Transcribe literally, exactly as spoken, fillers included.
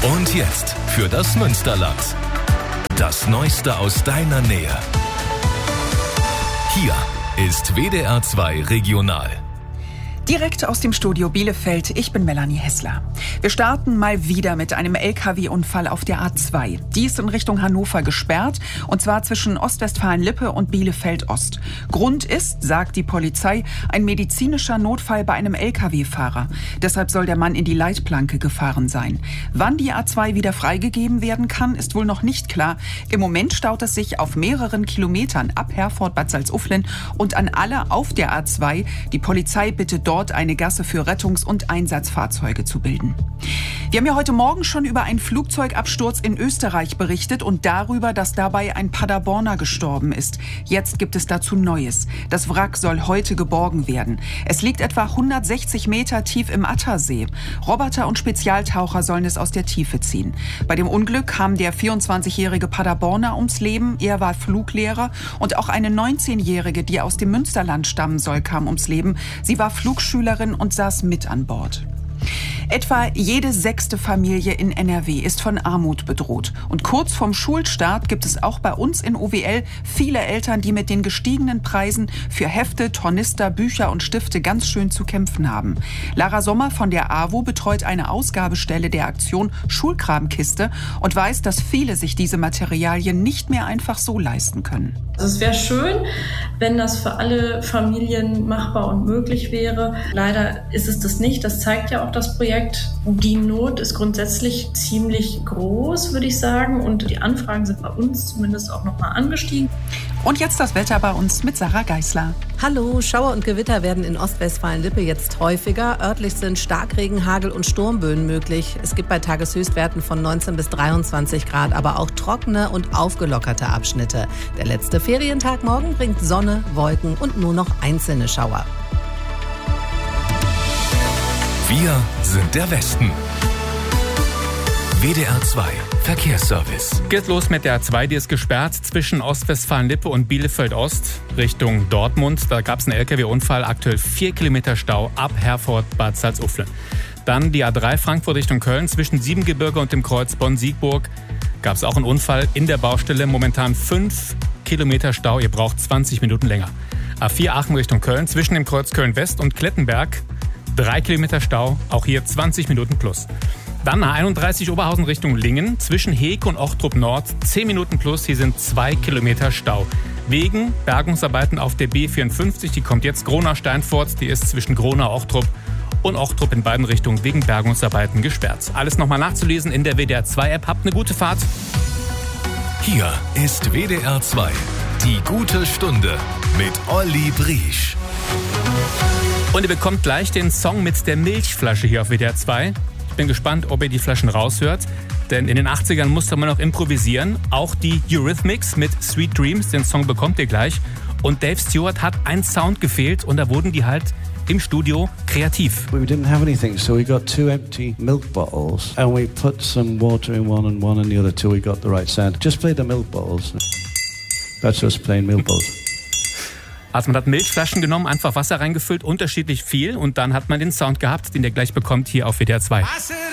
Und jetzt für das Münsterland. Das Neueste aus deiner Nähe. Hier ist W D R zwei Regional. Direkt aus dem Studio Bielefeld, ich bin Melanie Hessler. Wir starten mal wieder mit einem L K W-Unfall auf der A zwei. Die ist in Richtung Hannover gesperrt, und zwar zwischen Ostwestfalen-Lippe und Bielefeld-Ost. Grund ist, sagt die Polizei, ein medizinischer Notfall bei einem L K W-Fahrer. Deshalb soll der Mann in die Leitplanke gefahren sein. Wann die A zwei wieder freigegeben werden kann, ist wohl noch nicht klar. Im Moment staut es sich auf mehreren Kilometern ab Herford, Bad Salzuflen und an alle auf der A zwei. Die Polizei bittet dort, eine Gasse für Rettungs- und Einsatzfahrzeuge zu bilden. Wir haben ja heute Morgen schon über einen Flugzeugabsturz in Österreich berichtet und darüber, dass dabei ein Paderborner gestorben ist. Jetzt gibt es dazu Neues. Das Wrack soll heute geborgen werden. Es liegt etwa hundertsechzig Meter tief im Attersee. Roboter und Spezialtaucher sollen es aus der Tiefe ziehen. Bei dem Unglück kam der vierundzwanzigjährige Paderborner ums Leben. Er war Fluglehrer, und auch eine neunzehnjährige, die aus dem Münsterland stammen soll, kam ums Leben. Sie war Flugschülerin und saß mit an Bord. Etwa jede sechste Familie in N R W ist von Armut bedroht. Und kurz vorm Schulstart gibt es auch bei uns in O W L viele Eltern, die mit den gestiegenen Preisen für Hefte, Tornister, Bücher und Stifte ganz schön zu kämpfen haben. Lara Sommer von der A W O betreut eine Ausgabestelle der Aktion Schulkramkiste und weiß, dass viele sich diese Materialien nicht mehr einfach so leisten können. Also es wäre schön, wenn das für alle Familien machbar und möglich wäre. Leider ist es das nicht. Das zeigt ja auch das Projekt. Die Not ist grundsätzlich ziemlich groß, würde ich sagen. Und die Anfragen sind bei uns zumindest auch nochmal angestiegen. Und jetzt das Wetter bei uns mit Sarah Geisler. Hallo, Schauer und Gewitter werden in Ostwestfalen-Lippe jetzt häufiger. Örtlich sind Starkregen, Hagel und Sturmböen möglich. Es gibt bei Tageshöchstwerten von neunzehn bis dreiundzwanzig Grad, aber auch trockene und aufgelockerte Abschnitte. Der letzte Ferientag morgen bringt Sonne, Wolken und nur noch einzelne Schauer. Wir sind der Westen. W D R zwei Verkehrsservice. Geht los mit der A zwei, die ist gesperrt zwischen Ostwestfalen-Lippe und Bielefeld-Ost Richtung Dortmund. Da gab es einen L K W-Unfall, aktuell vier Kilometer Stau ab Herford, Bad Salzuflen. Dann die A drei Frankfurt Richtung Köln zwischen Siebengebirge und dem Kreuz Bonn-Siegburg. Gab es auch einen Unfall in der Baustelle, momentan fünf Kilometer Stau, ihr braucht zwanzig Minuten länger. A vier Aachen Richtung Köln zwischen dem Kreuz Köln-West und Klettenberg. Drei Kilometer Stau, auch hier zwanzig Minuten plus. Dann A einunddreißig Oberhausen Richtung Lingen, zwischen Heek und Ochtrup Nord, zehn Minuten plus, hier sind zwei Kilometer Stau. Wegen Bergungsarbeiten auf der B vierundfünfzig, die kommt jetzt Gronau-Steinfurt, die ist zwischen Gronau-Ochtrup und Ochtrup in beiden Richtungen wegen Bergungsarbeiten gesperrt. Alles nochmal nachzulesen in der W D R zwei App. Habt eine gute Fahrt. Hier ist W D R zwei, die gute Stunde mit Olli Briesch. Und ihr bekommt gleich den Song mit der Milchflasche hier auf W D R zwei. Ich bin gespannt, ob ihr die Flaschen raushört, denn in den achtzigern musste man noch improvisieren. Auch die Eurythmics mit Sweet Dreams, den Song bekommt ihr gleich. Und Dave Stewart hat ein Sound gefehlt und da wurden die halt im Studio kreativ. We didn't have anything, so we got two empty milk bottles and we put some water in one and one in the other till we got the right sound. Just play the milk bottles. That's us playing milk bottles. Also man hat Milchflaschen genommen, einfach Wasser reingefüllt, unterschiedlich viel, und dann hat man den Sound gehabt, den ihr gleich bekommt hier auf W D R zwei.